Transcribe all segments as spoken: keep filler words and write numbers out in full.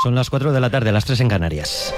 Son las cuatro de la tarde, las tres en Canarias.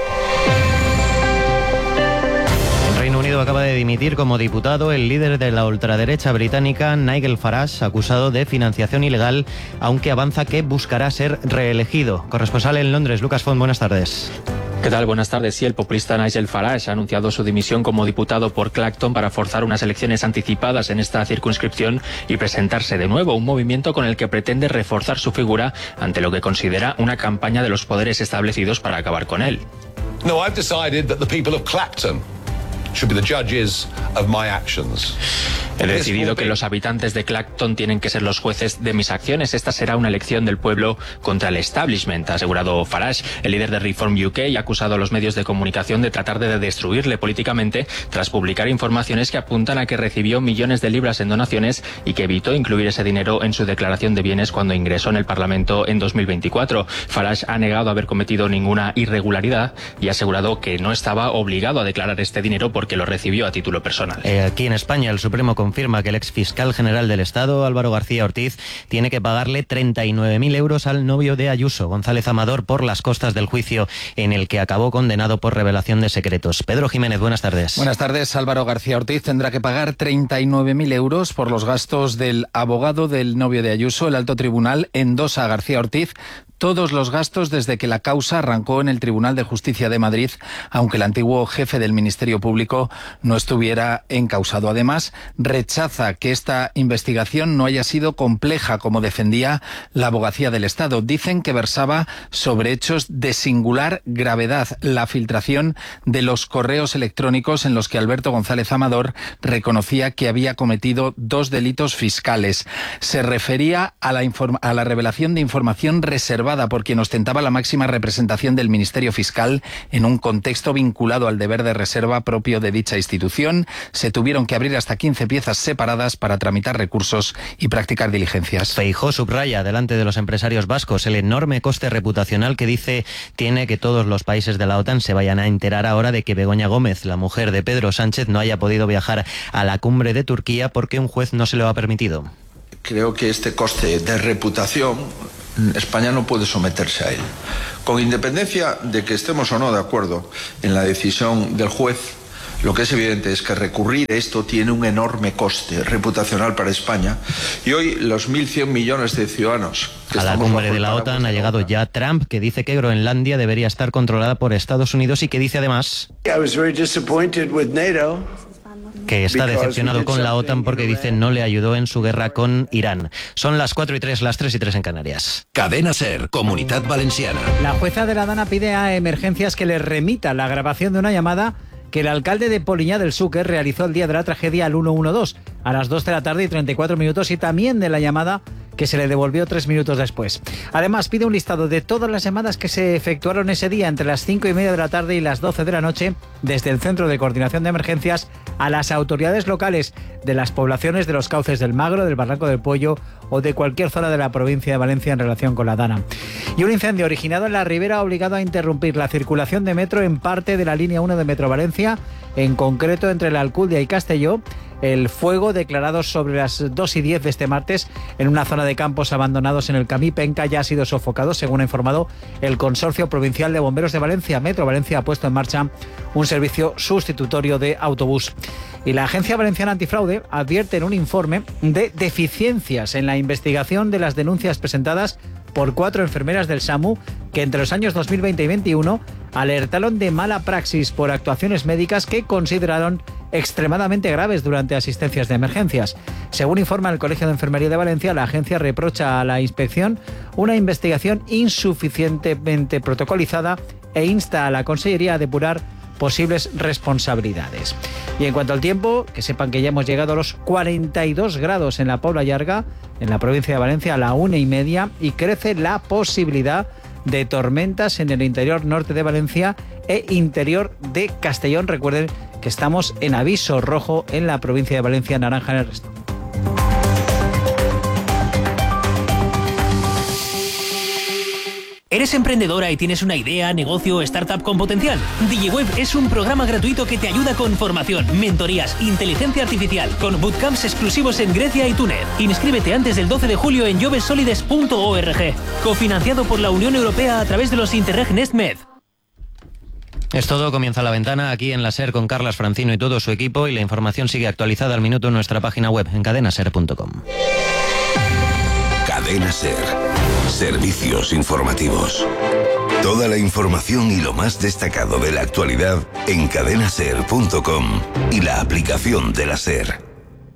El Reino Unido acaba de dimitir como diputado el líder de la ultraderecha británica, Nigel Farage, acusado de financiación ilegal, aunque avanza que buscará ser reelegido. Corresponsal en Londres, Lucas Font, buenas tardes. ¿Qué tal? Buenas tardes. Sí, el populista Nigel Farage ha anunciado su dimisión como diputado por Clacton para forzar unas elecciones anticipadas en esta circunscripción y presentarse de nuevo, un movimiento con el que pretende reforzar su figura ante lo que considera una campaña de los poderes establecidos para acabar con él. No, I've decided that the people of Clacton should be the judges of my actions. He decidido que los habitantes de Clacton tienen que ser los jueces de mis acciones. Esta será una elección del pueblo contra el establishment, ha asegurado Farage. El líder de Reform U K ha acusado a los medios de comunicación de tratar de destruirle políticamente tras publicar informaciones que apuntan a que recibió millones de libras en donaciones y que evitó incluir ese dinero en su declaración de bienes cuando ingresó en el Parlamento en dos mil veinticuatro. Farage ha negado haber cometido ninguna irregularidad y ha asegurado que no estaba obligado a declarar este dinero porque lo recibió a título personal. Eh, aquí en España, el Supremo confirma que el exfiscal general del Estado, Álvaro García Ortiz, tiene que pagarle treinta y nueve mil euros al novio de Ayuso, González Amador, por las costas del juicio en el que acabó condenado por revelación de secretos. Pedro Jiménez, buenas tardes. Buenas tardes. Álvaro García Ortiz tendrá que pagar treinta y nueve mil euros por los gastos del abogado del novio de Ayuso. El alto tribunal endosa a García Ortiz todos los gastos desde que la causa arrancó en el Tribunal de Justicia de Madrid, aunque el antiguo jefe del Ministerio Público no estuviera encausado. Además, rechaza que esta investigación no haya sido compleja, como defendía la Abogacía del Estado. Dicen que versaba sobre hechos de singular gravedad, la filtración de los correos electrónicos en los que Alberto González Amador reconocía que había cometido dos delitos fiscales. Se refería a la, inform- a la revelación de información reservada por quien ostentaba la máxima representación del Ministerio Fiscal en un contexto vinculado al deber de reserva propio de dicha institución. Se tuvieron que abrir hasta quince piezas separadas para tramitar recursos y practicar diligencias. Feijóo subraya delante de los empresarios vascos el enorme coste reputacional que dice tiene que todos los países de la OTAN se vayan a enterar ahora de que Begoña Gómez, la mujer de Pedro Sánchez, no haya podido viajar a la cumbre de Turquía porque un juez no se lo ha permitido. Creo que este coste de reputación España no puede someterse a él. Con independencia de que estemos o no de acuerdo en la decisión del juez, lo que es evidente es que recurrir esto tiene un enorme coste reputacional para España y hoy los mil cien millones de ciudadanos que a la cumbre de la OTAN ha llegado ya Trump, que dice que Groenlandia debería estar controlada por Estados Unidos y que dice además que está decepcionado con la OTAN porque dice no le ayudó en su guerra con Irán. Son las cuatro y tres, las tres y tres en Canarias. Cadena SER, Comunitat Valenciana. La jueza de la Dana pide a Emergencias que le remita la grabación de una llamada que el alcalde de Poliñá del Xúquer realizó el día de la tragedia al uno uno dos a las dos de la tarde y treinta y cuatro minutos y también de la llamada que se le devolvió tres minutos después. Además, pide un listado de todas las llamadas que se efectuaron ese día entre las cinco y media de la tarde y las doce de la noche desde el Centro de Coordinación de Emergencias a las autoridades locales de las poblaciones de los cauces del Magro, del Barranco del Pollo o de cualquier zona de la provincia de Valencia en relación con la Dana. Y un incendio originado en la Ribera ha obligado a interrumpir la circulación de metro en parte de la línea uno de Metro Valencia, en concreto entre la Alcúdia y Castelló. El fuego declarado sobre las dos y diez de este martes en una zona de campos abandonados en el Camí Penca ya ha sido sofocado, según ha informado el Consorcio Provincial de Bomberos de Valencia. Metro Valencia ha puesto en marcha un servicio sustitutorio de autobús. Y la Agencia Valenciana Antifraude advierte en un informe de deficiencias en la investigación de las denuncias presentadas por cuatro enfermeras del SAMU que entre los años dos mil veinte y dos mil veintiuno alertaron de mala praxis por actuaciones médicas que consideraron extremadamente graves durante asistencias de emergencias. Según informa el Colegio de Enfermería de Valencia, la agencia reprocha a la inspección una investigación insuficientemente protocolizada e insta a la Consellería a depurar posibles responsabilidades. Y en cuanto al tiempo, que sepan que ya hemos llegado a los cuarenta y dos grados en la Pobla Llarga, en la provincia de Valencia, a la una y media, y crece la posibilidad de tormentas en el interior norte de Valencia e interior de Castellón. Recuerden que estamos en aviso rojo en la provincia de Valencia, naranja en el resto. ¿Eres emprendedora y tienes una idea, negocio o startup con potencial? DigiWeb es un programa gratuito que te ayuda con formación, mentorías, inteligencia artificial, con bootcamps exclusivos en Grecia y Túnez. Inscríbete antes del doce de julio en jovesolides punto org. Cofinanciado por la Unión Europea a través de los Interreg NestMed. Es todo, comienza La Ventana aquí en la SER con Carlas Francino y todo su equipo, y la información sigue actualizada al minuto en nuestra página web en cadena ser punto com. Cadena SER. Servicios informativos. Toda la información y lo más destacado de la actualidad en cadena ser punto com y la aplicación de la SER.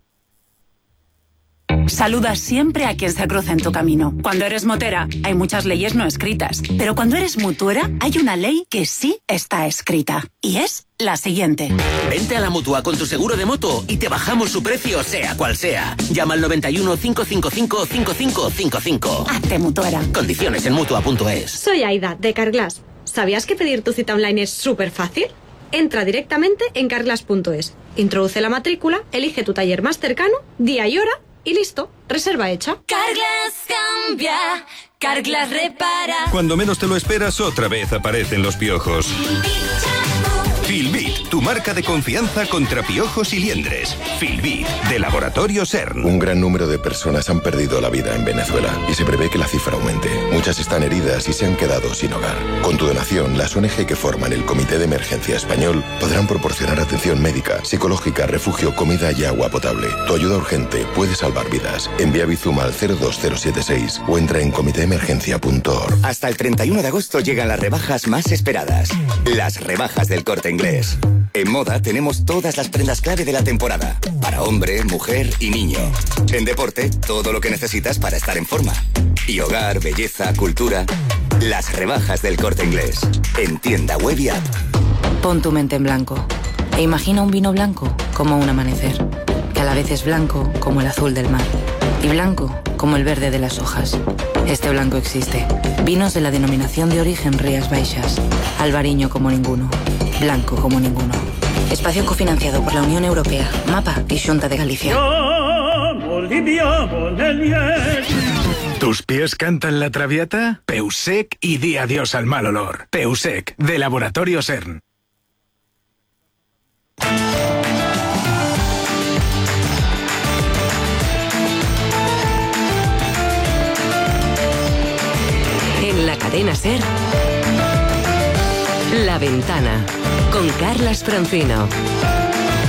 Saluda siempre a quien se cruza en tu camino. Cuando eres motera, hay muchas leyes no escritas. Pero cuando eres mutuera, hay una ley que sí está escrita. Y es la siguiente. Vente a la Mutua con tu seguro de moto y te bajamos su precio, sea cual sea. Llama al noventa y uno, cinco cinco cinco, cinco cinco cinco cinco. Hazte mutuera. Condiciones en mutua punto es. Soy Aida, de Carglass. ¿Sabías que pedir tu cita online es súper fácil? Entra directamente en carglass punto es. Introduce la matrícula, elige tu taller más cercano, día y hora, y listo, reserva hecha. Carglass cambia, Carglass repara. Cuando menos te lo esperas, otra vez aparecen los piojos. Filbit, tu marca de confianza contra piojos y liendres. Filbit, de Laboratorio CERN. Un gran número de personas han perdido la vida en Venezuela y se prevé que la cifra aumente. Muchas están heridas y se han quedado sin hogar. Con tu donación, las O N G que forman el Comité de Emergencia Español podrán proporcionar atención médica, psicológica, refugio, comida y agua potable. Tu ayuda urgente puede salvar vidas. Envía Bizum al cero dos cero siete seis o entra en comité emergencia punto org. Hasta el treinta y uno de agosto llegan las rebajas más esperadas. Las rebajas del Corte Inglés. En moda tenemos todas las prendas clave de la temporada. Para hombre, mujer y niño. En deporte, todo lo que necesitas para estar en forma. Y hogar, belleza, cultura. Las rebajas del Corte Inglés. En tienda web y app. Pon tu mente en blanco. E imagina un vino blanco como un amanecer. Que a la vez es blanco como el azul del mar. Y blanco como el verde de las hojas. Este blanco existe. Vinos de la denominación de origen Rías Baixas. Albariño como ninguno. Blanco como ninguno. Espacio cofinanciado por la Unión Europea, MAPA y Xunta de Galicia. ¿Tus pies cantan la Traviata? Peusec y di adiós al mal olor. Peusec, de Laboratorio CERN. En la cadena SER, La Ventana, con Carlas Francino.